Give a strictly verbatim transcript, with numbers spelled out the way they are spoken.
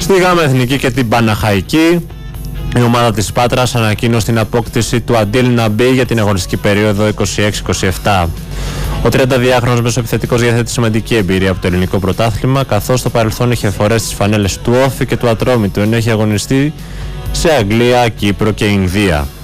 Στη Γάμα Εθνική και την Παναχαϊκή, η ομάδα της Πάτρας ανακοίνωσε την απόκτηση του Αντίλ Ναμπή για την αγωνιστική περίοδο είκοσι έξι είκοσι επτά. Ο τριανταδυάχρονος μεσοεπιθετικός διαθέτει σημαντική εμπειρία από το ελληνικό πρωτάθλημα, καθώς στο παρελθόν είχε φορές στις φανέλες του Όφη και του Ατρόμητου, ενώ έχει αγωνιστεί σε Αγγλία, Κύπρο και Ινδία.